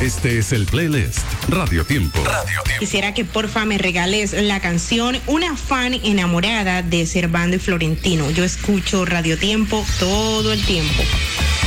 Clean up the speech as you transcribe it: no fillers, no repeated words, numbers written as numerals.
Este es el playlist Radio Tiempo. Quisiera que porfa me regales la canción Una fan enamorada de Servando y Florentino. Yo escucho Radio Tiempo todo el tiempo.